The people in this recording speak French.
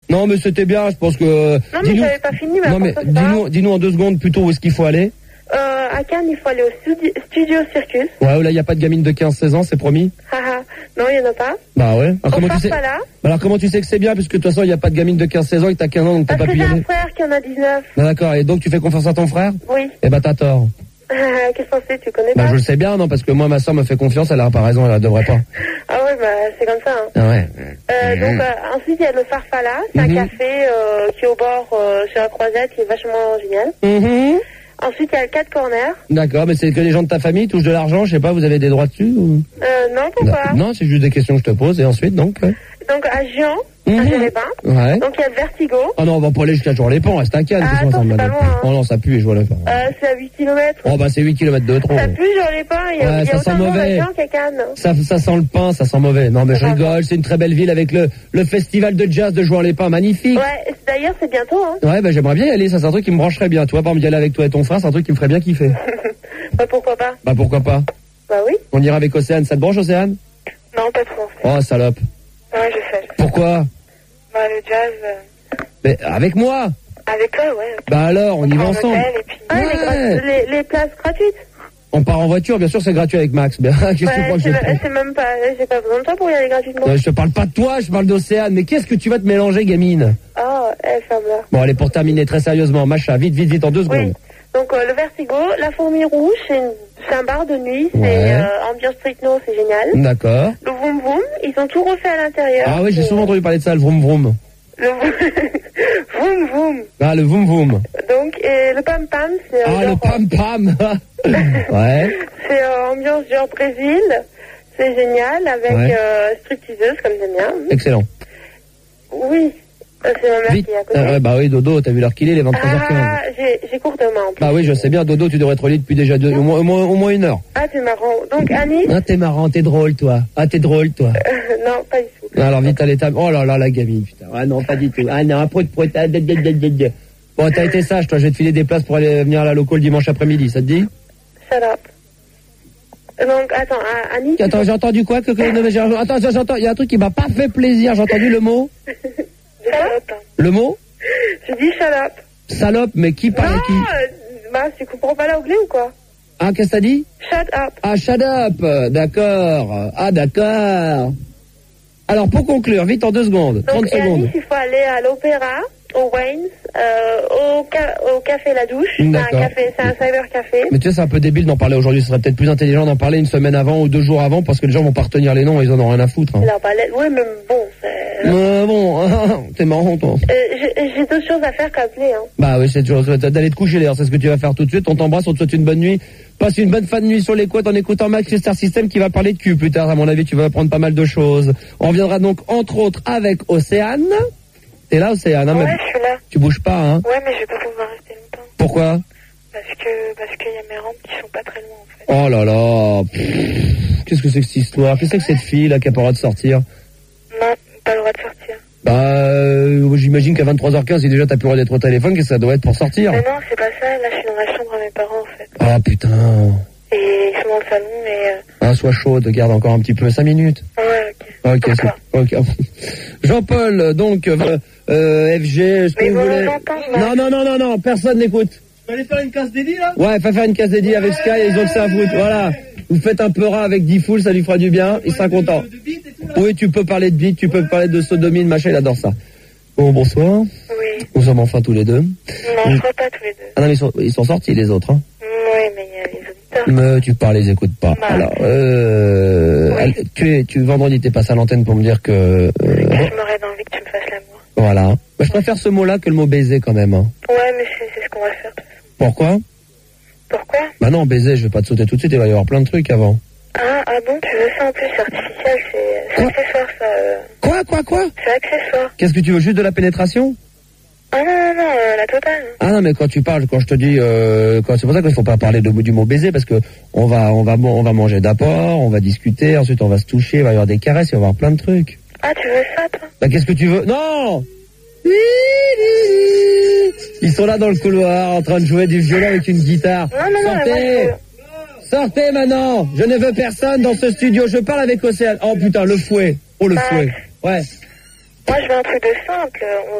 Non, mais c'était bien, je pense que... Non, mais j'avais pas fini, mais... Non, mais dis-nous en 2 secondes plutôt où est-ce qu'il faut aller. À Cannes, il faut aller au Studio Circus. Ouais, là, il n'y a pas de gamine de 15-16 ans, c'est promis. Non, il n'y en a pas. Bah ouais. Alors, comment tu sais que c'est bien, puisque de toute façon, il n'y a pas de gamine de 15-16 ans et que t'as 15 ans, donc t'as pas pu y aller. Parce que j'ai un frère qui en a 19. Ah, d'accord, et donc tu fais confiance à ton frère? Oui. Eh ben, t'as tort. Qu'est-ce qu'on sait, tu connais pas? Bah, je le sais bien, non, parce que moi, ma soeur me fait confiance, elle a pas raison, elle devrait pas. Ah ouais, bah, c'est comme ça, hein. Ah ouais. Donc, ensuite, il y a le Farfalla, c'est un café, qui est au bord, sur la Croisette, qui est vachement génial. Ensuite, il y a le 4 Corners. D'accord, mais c'est que les gens de ta famille touchent de l'argent, je sais pas, vous avez des droits dessus ou... Non, pourquoi? Non, c'est juste des questions que je te pose, et ensuite, donc... Donc, à Jean, à Jean-les-Pins. Ouais. Donc, il y a le Vertigo. Oh non, on va pas aller jusqu'à Jean-les-Pins, reste à Cannes. Ah, attends, c'est pas loin, hein. Oh non, ça pue, je vois le Jean-les-Pins. C'est à 8 km. Oh bah, c'est 8 km de trop. Ça pue, Jean-les-Pins, il y a ça sent autant de mauvais. gens qu'à Cannes. Ça sent le pain, ça sent mauvais. Non, mais je rigole, c'est une très belle ville avec le festival de jazz de Jean-les-Pins, magnifique. Ouais, d'ailleurs, c'est bientôt, hein. Ouais, bah, j'aimerais bien y aller, ça, c'est un truc qui me brancherait bien. Toi, par exemple, y aller avec toi et ton frère, c'est un truc qui me ferait bien kiffer. Bah, pourquoi pas? Bah, pourquoi pas? Bah oui. On ira avec Océane, ça te branche, Océane? Non, pas trop. Oh, salope. Ouais, je sais. Pourquoi? Bah, le jazz... Mais, avec moi? Avec toi, ouais. Bah alors, on y va ensemble. Et puis... les places gratuites. On part en voiture, bien sûr, c'est gratuit avec Max. Mais qu'est-ce que tu crois que c'est même pas... J'ai pas besoin de toi pour y aller gratuitement. Je te parle pas de toi, je parle d'Océane. Mais qu'est-ce que tu vas te mélanger, gamine? Oh, ferme-la. Bon, allez, pour terminer très sérieusement, Macha, vite, en 2 secondes. Oui. Donc, le Vertigo, la Fourmi Rouge, c'est un bar de nuit, c'est ambiance techno, c'est génial. D'accord. Le Vroom Vroom, ils ont tout refait à l'intérieur. Ah oui, j'ai souvent entendu parler de ça, le Vroom Vroom. Le Vroom Vroom. Ah, le Vroom Vroom. Donc, et le Pam Pam, c'est... le Pam Pam. Ouais. C'est ambiance genre Brésil, c'est génial, avec stripteaseuse, comme j'aime bien. Excellent. Oui. C'est ma mère qui est à côté. Bah oui, Dodo, t'as vu l'heure qu'il est, les 23h15. Ah, j'ai court de main en plus. Bah oui, je sais bien, Dodo, tu devrais être au lit depuis déjà au moins 1 heure. Ah, c'est marrant. Donc, Annie... Ah, t'es marrant, t'es drôle, toi. Ah, t'es drôle, toi. Non, pas du tout. Alors, vite à l'étable. Oh là là, la gamine, putain. Ah non, pas du tout. Ah non, Bon, t'as été sage, toi, je vais te filer des places pour aller venir à la loco le dimanche après-midi, ça te dit? Shut up. Donc, attends, Annie... Attends, j'ai entendu quoi Attends, j'entends, il y a un truc qui m'a pas fait plaisir, j'ai entendu le mot. Le mot? Tu dis shut up. Salope, mais qui parle à qui? Bah, tu comprends pas l'anglais ou quoi? Ah, qu'est-ce que t'as dit? Shut up. Ah, shut up, d'accord. Ah, d'accord. Alors, pour conclure, vite en 2 secondes, 30 secondes. Donc, il faut aller à l'Opéra, au Wayne's, au Café La Douche. C'est un cyber-café. Mais tu sais, c'est un peu débile d'en parler aujourd'hui. Ce serait peut-être plus intelligent d'en parler 1 semaine avant ou 2 jours avant, parce que les gens vont pas retenir les noms et ils en ont rien à foutre. Hein. Oui, mais bon, t'es marrant, toi. J'ai d'autres choses à faire qu'appeler, hein. Bah oui, c'est toujours d'aller te coucher d'ailleurs, c'est ce que tu vas faire tout de suite. On t'embrasse, on te souhaite une bonne nuit. Passe une bonne fin de nuit sur les côtes en écoutant Max Star System qui va parler de cul plus tard. À mon avis, tu vas apprendre pas mal de choses. On reviendra donc entre autres avec Océane. T'es là, Océane, hein? Ouais, je suis là. Tu bouges pas, hein? Ouais, mais je vais pas pouvoir rester longtemps. Pourquoi? Parce qu'il y a mes rampes qui sont pas très loin, en fait. Oh là là. Qu'est-ce que c'est que cette histoire? Qu'est-ce que c'est que cette fille là qui a pas le droit de sortir? Non, pas le droit de sortir. Bah, j'imagine qu'à 23h15, si déjà t'as plus le droit d'être au téléphone, qu'est-ce que ça doit être pour sortir? Mais non, c'est pas ça. Là, je suis dans la chambre à mes parents, en fait. Ah, putain. Et ils sont dans le salon, et... Ah, sois chaude, garde encore un petit peu, 5 minutes. Ouais, ok. Ok. Jean-Paul, donc, FG, ce que vous voulez. Non, personne n'écoute. Tu vas aller faire une casse dédiée, là? Ouais, fais faire une casse dédiée avec Sky et ils ont que ça à foutre, voilà. Vous faites un peu rat avec D-Fool, ça lui fera du bien, il sera content. Oui, tu peux parler de beat, tu peux parler de sodomie, machin, il adore ça. Bon, bonsoir. Oui. Nous sommes enfin tous les deux. Non, je crois pas tous les deux. Ah non, mais ils sont sortis, les autres, hein. Oui, mais il y a les auditeurs. Mais tu parles, ils écoutent pas. Alors, vendredi, t'es passé à l'antenne pour me dire que... Je m'aurais envie que tu me fasses l'amour. Voilà. Bah, je préfère ce mot-là que le mot baiser, quand même, hein. Ouais, mais c'est ce qu'on va faire, de toute façon. Pourquoi? Bah non, baiser, je vais pas te sauter tout de suite, il va y avoir plein de trucs avant. Ah bon, tu veux ça en plus, c'est artificiel, c'est accessoire, ça. Quoi? C'est accessoire. Qu'est-ce que tu veux, juste de la pénétration? Ah non, la totale. Ah non, mais quand tu parles, quand je te dis, c'est pour ça qu'il faut pas parler du mot baiser, parce que on va manger d'abord, on va discuter, ensuite on va se toucher, il va y avoir des caresses, il va y avoir plein de trucs. Ah, tu veux ça, toi? Bah qu'est-ce que tu veux? Non! Ils sont là dans le couloir, en train de jouer du violon avec une guitare. Non, Sortez maintenant! Je ne veux personne dans ce studio, je parle avec Océane. Oh putain, le fouet. Oh, le fouet. Ouais. Moi, je veux un truc de simple.